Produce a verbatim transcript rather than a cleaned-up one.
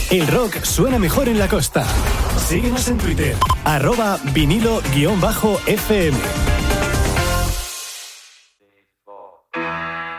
El rock suena mejor en la costa. Síguenos en Twitter, arroba vinilo-fm.